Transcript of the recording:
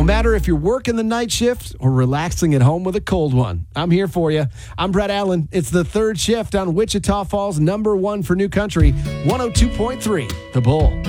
No matter if you're working the night shift or relaxing at home with a cold one, I'm here for you. I'm Brett Allen. It's the third shift on Wichita Falls, #1 for New Country, 102.3, The Bull.